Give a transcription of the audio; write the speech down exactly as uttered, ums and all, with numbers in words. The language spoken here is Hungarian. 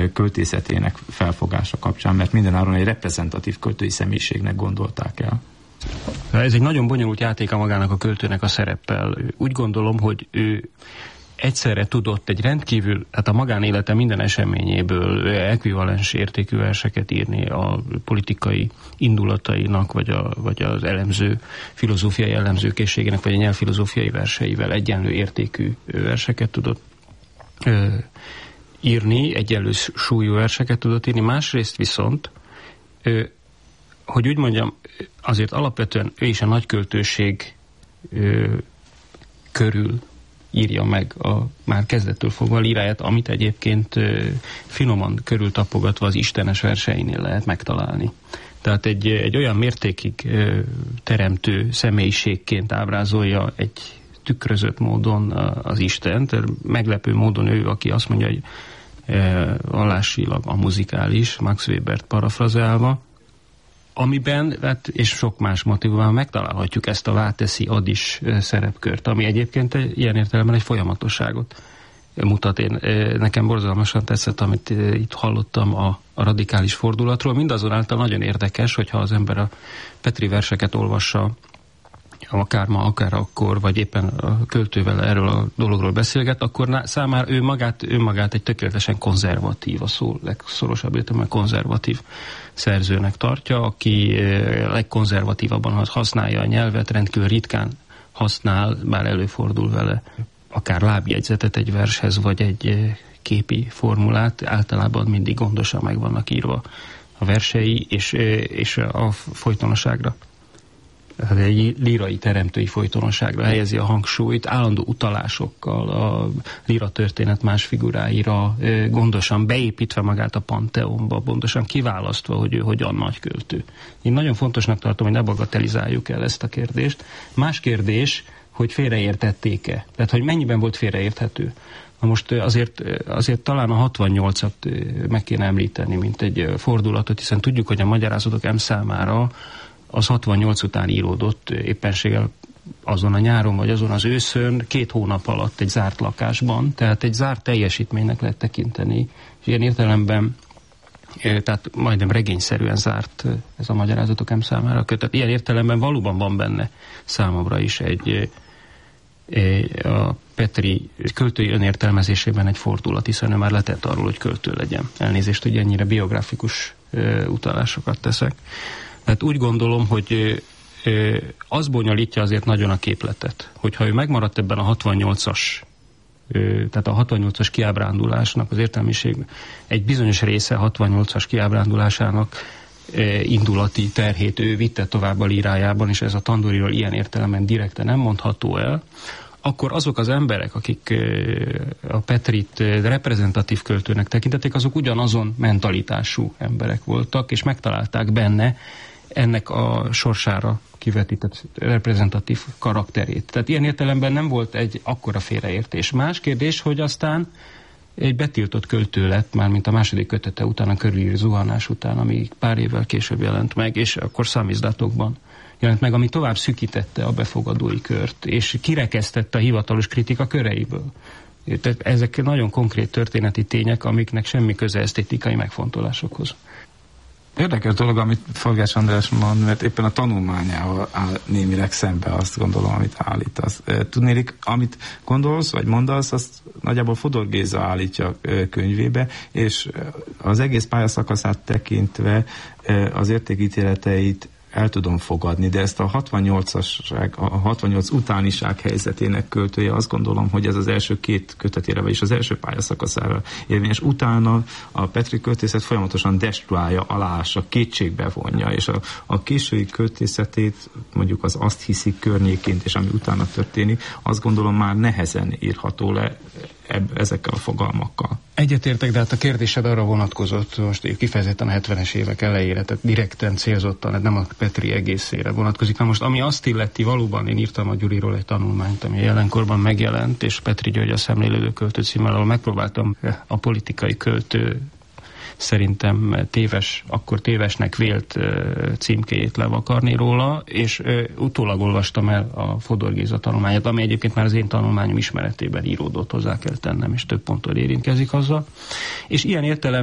költészetének felfogása kapcsán, mert mindenáron egy reprezentatív költői személyiségnek gondolták el. Ez egy nagyon bonyolult játéka magának a költőnek a szereppel. Úgy gondolom, hogy ő egyszerre tudott egy rendkívül, hát a magánélete minden eseményéből ekvivalens értékű verseket írni a politikai indulatainak, vagy, a, vagy az elemző, filozófiai elemző készségének, vagy a nyelvfilozófiai verseivel egyenlő értékű verseket tudott ö, írni, egyenlő súlyú verseket tudott írni. Másrészt viszont, ö, hogy úgy mondjam, azért alapvetően ő is a nagyköltőség ö, körül írja meg a már kezdettől fogva líráját, amit egyébként ö, finoman körültapogatva az istenes verseinél lehet megtalálni. Tehát egy, egy olyan mértékig ö, teremtő személyiségként ábrázolja egy tükrözött módon az Istent. Meglepő módon ő, aki azt mondja, hogy ö, vallásilag a muzikális, Max Webert parafrazálva, amiben, hát, és sok más motivumban megtalálhatjuk ezt a válteszi adis szerepkört, ami egyébként ilyen értelemben egy folyamatosságot mutat. Én, nekem borzalmasan tetszett, amit itt hallottam a, a radikális fordulatról. Mindazonáltal nagyon érdekes, hogyha az ember a Petry verseket olvassa, akár ma, akár akkor, vagy éppen a költővel erről a dologról beszélget, akkor számára ő magát, ő magát egy tökéletesen konzervatív, a szó legszorosabb értelemben konzervatív szerzőnek tartja, aki legkonzervatívabban használja a nyelvet, rendkívül ritkán használ, bár előfordul vele akár lábjegyzetet egy vershez, vagy egy képi formulát, általában mindig gondosan meg vannak írva a versei, és, és a folytonosságra, egy lírai teremtői folytonosságra helyezi a hangsúlyt, állandó utalásokkal a líra történet más figuráira, gondosan beépítve magát a panteonba, gondosan kiválasztva, hogy ő hogyan nagy költő. Én nagyon fontosnak tartom, hogy ne bagatelizáljuk el ezt a kérdést. Más kérdés, hogy félreértették-e. Tehát, hogy mennyiben volt félreérthető. Na most azért, azért talán a hatvannyolcat meg kéne említeni, mint egy fordulatot, hiszen tudjuk, hogy a magyarázatok M számára az hatvannyolc után íródott éppenséggel azon a nyáron, vagy azon az őszön, két hónap alatt egy zárt lakásban, tehát egy zárt teljesítménynek lehet tekinteni. És ilyen értelemben, tehát majdnem regényszerűen zárt ez a magyarázatok M számára a kötet. Ilyen értelemben valóban van benne számomra is egy, egy a Petry költői önértelmezésében egy fordulat, hiszen ő már letett arról, hogy költő legyen. Elnézést, hogy ennyire biográfikus utalásokat teszek. Tehát úgy gondolom, hogy az bonyolítja azért nagyon a képletet, hogyha ő megmaradt ebben a hatvannyolcas, tehát a hatvannyolcas kiábrándulásnak az értelmiség egy bizonyos része hatvannyolcas kiábrándulásának indulati terhét ő vitte tovább a lírájában, és ez a Tandoriról ilyen értelemben direkte nem mondható el, akkor azok az emberek, akik a Petryt reprezentatív költőnek tekintették, azok ugyanazon mentalitású emberek voltak, és megtalálták benne ennek a sorsára kivetített reprezentatív karakterét. Tehát ilyen értelemben nem volt egy akkora félreértés. Más kérdés, hogy aztán egy betiltott költő lett, már mint a második kötete után, a körüli zuhanás után, ami pár évvel később jelent meg, és akkor számizdatokban jelent meg, ami tovább szűkítette a befogadói kört, és kirekesztette a hivatalos kritika köreiből. Tehát ezek nagyon konkrét történeti tények, amiknek semmi köze esztétikai megfontolásokhoz. Érdekes dolog, amit Forgács András mond, mert éppen a tanulmányával áll némileg szembe, azt gondolom, amit állítasz. Tudnélik, amit gondolsz, vagy mondasz, azt nagyjából Fodor Géza állítja könyvébe, és az egész pályaszakaszát tekintve az értékítéleteit el tudom fogadni, de ezt a hatvannyolcasság, a hatvannyolc utániság helyzetének költője, azt gondolom, hogy ez az első két kötetére, vagyis az első pályaszakaszára érvényes. Utána a Petry költészet folyamatosan destruálja, aláássa, kétségbe vonja, és a, a késői költészetét, mondjuk az Azt hiszik környéként, és ami utána történik, azt gondolom már nehezen írható le ebb, ezekkel a fogalmakkal. Egyetértek, de hát a kérdésed arra vonatkozott, most kifejezetten a hetvenes évek elejére, tehát direkten célzottan, nem a Petry egészére vonatkozik. Na most, ami azt illeti, valóban én írtam a Gyuriról egy tanulmányt, ami jelenkorban megjelent, és Petry György a Szemlélődő költő címmel, ahol megpróbáltam a politikai költő szerintem téves, akkor tévesnek vélt uh, címkéjét levakarni róla, és uh, utólag olvastam el a Fodor Géza tanulmányát, ami egyébként már az én tanulmányom ismeretében íródott, hozzá kell tennem, és több ponton érintkezik azzal. És ilyen értelemben